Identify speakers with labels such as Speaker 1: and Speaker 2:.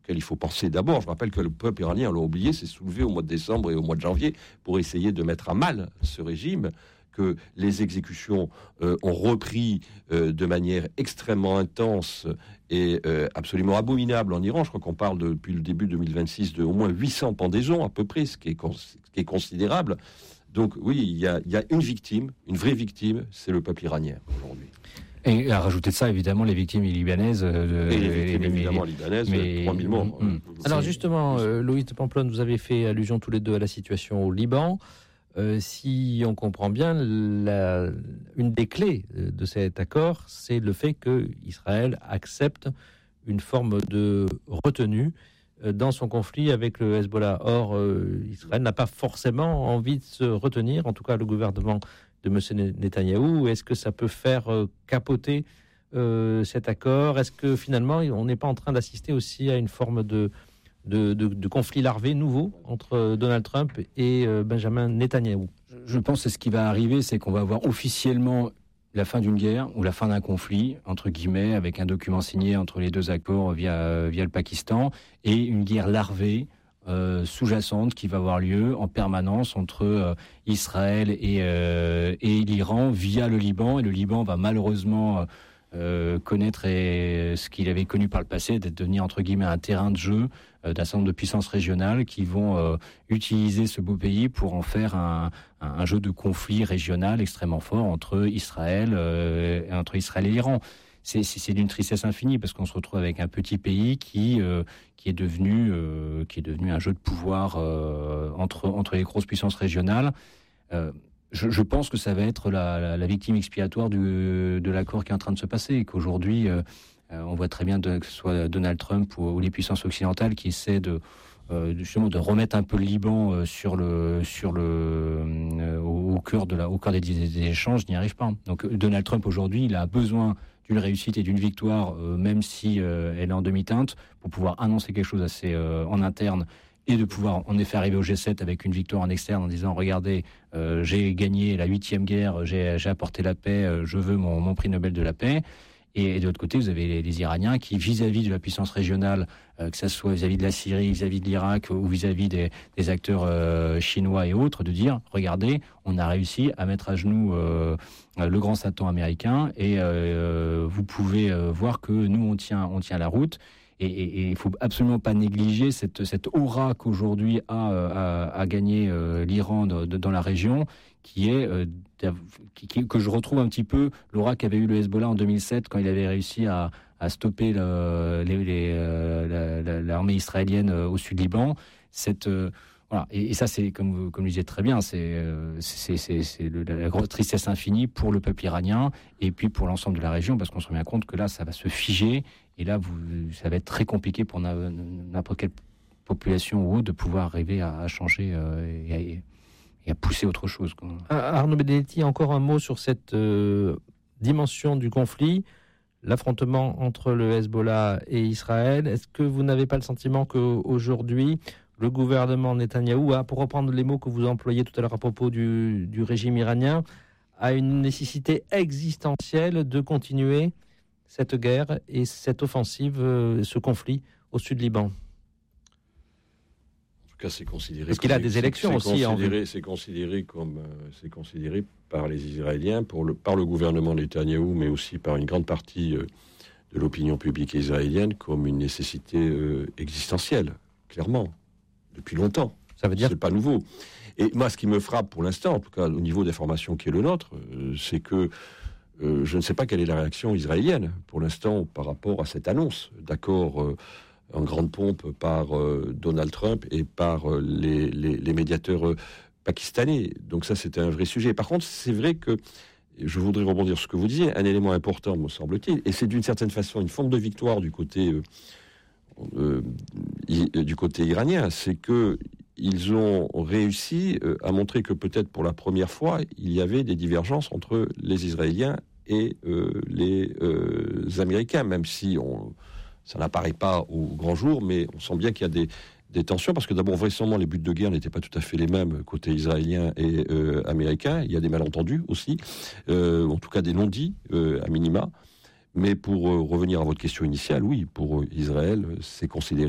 Speaker 1: auquel il faut penser d'abord. Je rappelle que le peuple iranien, on l'a oublié, s'est soulevé au mois de décembre et au mois de janvier pour essayer de mettre à mal ce régime, que les exécutions ont repris de manière extrêmement intense et absolument abominable en Iran. Je crois qu'on parle depuis le début 2026 de au moins 800 pendaisons à peu près, ce qui est considérable. Donc oui, il y a une victime, une vraie victime, c'est le peuple iranien aujourd'hui.
Speaker 2: Et à rajouter de ça, évidemment, les victimes libanaises.
Speaker 1: Libanaises, 3000 morts.
Speaker 3: Alors justement, Loïc de Pamplonne, vous avez fait allusion tous les deux à la situation au Liban. Si on comprend bien, une des clés de cet accord, c'est le fait que Israël accepte une forme de retenue dans son conflit avec le Hezbollah. Or, Israël n'a pas forcément envie de se retenir, en tout cas le gouvernement de M. Netanyahou. Est-ce que ça peut faire capoter cet accord ? Est-ce que finalement, on n'est pas en train d'assister aussi à une forme de conflit larvé nouveau entre Donald Trump et Benjamin Netanyahou ?
Speaker 2: Je pense que ce qui va arriver, c'est qu'on va avoir officiellement la fin d'une guerre ou la fin d'un conflit, entre guillemets, avec un document signé entre les deux accords via le Pakistan, et une guerre larvée sous-jacente qui va avoir lieu en permanence entre Israël et l'Iran via le Liban. Et le Liban va malheureusement connaître ce qu'il avait connu par le passé, d'être devenir entre guillemets un terrain de jeu d'un certain nombre de puissances régionales qui vont utiliser ce beau pays pour en faire un jeu de conflit régional extrêmement fort entre Israël et l'Iran. C'est d'une tristesse infinie parce qu'on se retrouve avec un petit pays qui est devenu un jeu de pouvoir entre les grosses puissances régionales. Je pense que ça va être la victime expiatoire de l'accord qui est en train de se passer, et qu'aujourd'hui, on voit très bien que ce soit Donald Trump ou les puissances occidentales qui essaient justement de remettre un peu le Liban au cœur des échanges, n'y arrive pas. Donc Donald Trump aujourd'hui, il a besoin d'une réussite et d'une victoire, même si elle est en demi-teinte, pour pouvoir annoncer quelque chose assez en interne, et de pouvoir en effet arriver au G7 avec une victoire en externe en disant regardez, j'ai gagné la 8e guerre, j'ai apporté la paix, je veux mon prix Nobel de la paix. Et de l'autre côté, vous avez les Iraniens qui, vis-à-vis de la puissance régionale, que ça soit vis-à-vis de la Syrie, vis-à-vis de l'Irak ou vis-à-vis des acteurs chinois et autres, de dire regardez, on a réussi à mettre à genoux le grand Satan américain, et vous pouvez voir que nous on tient la route. Et il faut absolument pas négliger cette aura qu'aujourd'hui a gagné l'Iran dans la région, que je retrouve un petit peu l'aura qu'avait eu le Hezbollah en 2007 quand il avait réussi à stopper l'armée israélienne au sud du Liban. Voilà. Et ça, c'est comme je disais très bien, c'est la grosse tristesse infinie pour le peuple iranien et puis pour l'ensemble de la région, parce qu'on se rend bien compte que là, ça va se figer, et là, ça va être très compliqué pour n'importe quelle population ou autre de pouvoir arriver à changer et à pousser autre chose, quoi.
Speaker 3: Arnaud Benedetti, encore un mot sur cette dimension du conflit, l'affrontement entre le Hezbollah et Israël. Est-ce que vous n'avez pas le sentiment qu'aujourd'hui, le gouvernement Netanyahou a, pour reprendre les mots que vous employez tout à l'heure à propos du régime iranien, a une nécessité existentielle de continuer cette guerre et cette offensive, ce conflit au sud Liban?
Speaker 1: En tout cas, c'est considéré.
Speaker 3: Parce qu'il a des élections aussi.
Speaker 1: C'est considéré par les Israéliens, par le gouvernement Netanyahou, mais aussi par une grande partie de l'opinion publique israélienne, comme une nécessité existentielle, clairement, depuis longtemps.
Speaker 3: Ça veut dire,
Speaker 1: c'est pas nouveau. Et moi, ce qui me frappe pour l'instant, en tout cas au niveau d'information qui est le nôtre, c'est que je ne sais pas quelle est la réaction israélienne pour l'instant par rapport à cette annonce d'accord en grande pompe par Donald Trump et par les médiateurs pakistanais. Donc ça, c'était un vrai sujet. Par contre, c'est vrai que je voudrais rebondir sur ce que vous disiez, un élément important, me semble-t-il, et c'est d'une certaine façon une forme de victoire du côté iranien, c'est que ils ont réussi à montrer que peut-être pour la première fois, il y avait des divergences entre les Israéliens et les Américains, même si ça n'apparaît pas au grand jour, mais on sent bien qu'il y a des tensions, parce que d'abord, vraisemblablement, les buts de guerre n'étaient pas tout à fait les mêmes côté israélien et américain. Il y a des malentendus aussi, en tout cas des non-dits, à minima. Mais pour revenir à votre question initiale, oui, pour Israël, c'est considéré